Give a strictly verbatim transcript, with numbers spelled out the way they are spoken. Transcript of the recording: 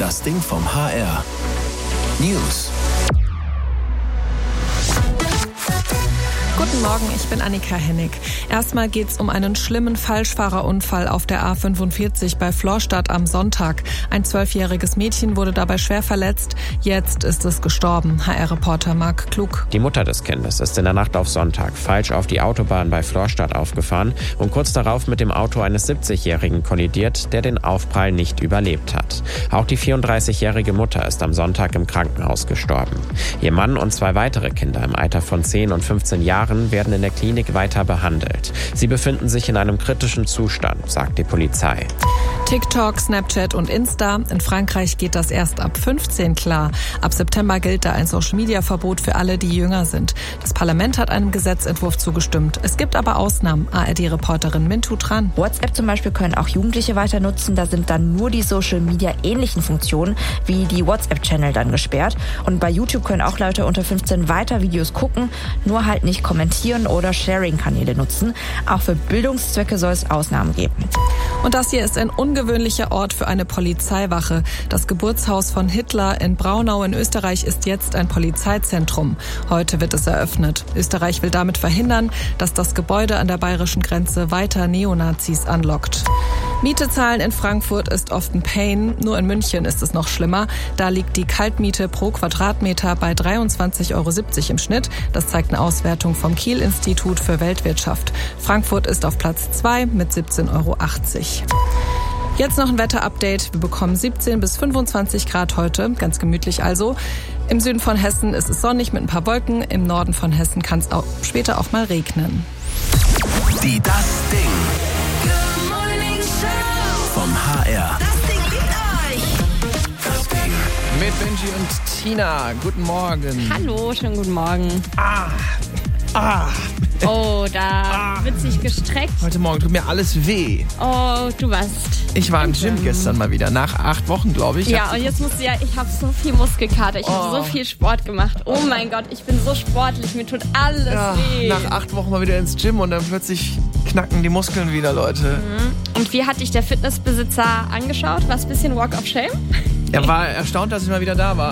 Das Ding vom H R. News. Guten Morgen, ich bin Annika Hennig. Erstmal geht's um einen schlimmen Falschfahrerunfall auf der A fünfundvierzig bei Florstadt am Sonntag. Ein zwölfjähriges Mädchen wurde dabei schwer verletzt. Jetzt ist es gestorben. H R-Reporter Marc Klug. Die Mutter des Kindes ist in der Nacht auf Sonntag falsch auf die Autobahn bei Florstadt aufgefahren und kurz darauf mit dem Auto eines siebzigjährigen kollidiert, der den Aufprall nicht überlebt hat. Auch die vierunddreißigjährige Mutter ist am Sonntag im Krankenhaus gestorben. Ihr Mann und zwei weitere Kinder im Alter von zehn und fünfzehn Jahren werden in der Klinik weiter behandelt. Sie befinden sich in einem kritischen Zustand, sagt die Polizei. TikTok, Snapchat und Insta. In Frankreich geht das erst ab fünfzehn klar. Ab September gilt da ein Social-Media-Verbot für alle, die jünger sind. Das Parlament hat einem Gesetzentwurf zugestimmt. Es gibt aber Ausnahmen. A R D-Reporterin Mintu Tran. WhatsApp zum Beispiel können auch Jugendliche weiter nutzen. Da sind dann nur die Social-Media-ähnlichen Funktionen wie die WhatsApp-Channel dann gesperrt. Und bei YouTube können auch Leute unter fünfzehn weiter Videos gucken, nur halt nicht kommentieren oder Sharing-Kanäle nutzen. Auch für Bildungszwecke soll es Ausnahmen geben. Und das hier ist ein ungewöhnlicher Ort für eine Polizeiwache. Das Geburtshaus von Hitler in Braunau in Österreich ist jetzt ein Polizeizentrum. Heute wird es eröffnet. Österreich will damit verhindern, dass das Gebäude an der bayerischen Grenze weiter Neonazis anlockt. Miete zahlen in Frankfurt ist oft ein Pain. Nur in München ist es noch schlimmer. Da liegt die Kaltmiete pro Quadratmeter bei dreiundzwanzig Euro siebzig im Schnitt. Das zeigt eine Auswertung vom Kiel-Institut für Weltwirtschaft. Frankfurt ist auf Platz zwei mit siebzehn Euro achtzig. Jetzt noch ein Wetterupdate. Wir bekommen siebzehn bis fünfundzwanzig Grad heute, ganz gemütlich also. Im Süden von Hessen ist es sonnig mit ein paar Wolken. Im Norden von Hessen kann es auch später auch mal regnen. Die Das Ding vom H R. Das Ding liebt euch. Das Ding. Mit Benji und Tina. Guten Morgen. Hallo, schönen guten Morgen. Ah. Ah. Oh, da Ah. wird sich gestreckt. Heute Morgen tut mir alles weh. Oh, du warst. Ich war im Gym gestern mal wieder. Nach acht Wochen, glaube ich. Ja, und jetzt musst du ja, ich habe so viel Muskelkater. Ich Oh. habe so viel Sport gemacht. Oh mein Gott, ich bin so sportlich. Mir tut alles Ja, weh. nach acht Wochen mal wieder ins Gym und dann plötzlich knacken die Muskeln wieder, Leute. Und wie hat dich der Fitnessbesitzer angeschaut? War es ein bisschen Walk of Shame? Er war erstaunt, dass ich mal wieder da war.